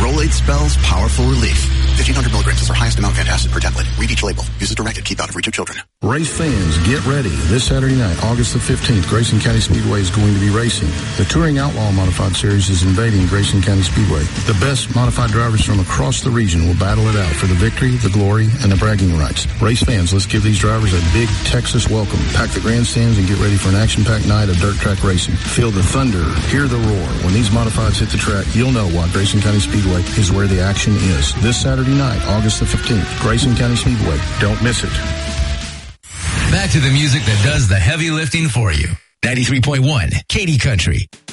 Rolaids spells powerful relief. 1,500 milligrams is our highest amount of antacid per tablet. Read each label. Use as directed. Keep out of reach of children. Race fans, get ready. This Saturday night, August the 15th, Grayson County Speedway is going to be racing. The Touring Outlaw Modified Series is invading Grayson County Speedway. The best modified drivers from across the region will battle it out for the victory, the glory, and the bragging rights. Race fans, let's give these drivers a big Texas welcome. Pack the grandstands and get ready for an action-packed night of dirt track racing. Feel the thunder, hear the roar. When these modifieds hit the track, you'll know why Grayson County Speedway is where the action is. This Saturday night, August the 15th, Grayson County Speedway. Don't miss it. Back to the music that does the heavy lifting for you. 93.1 Katy Country.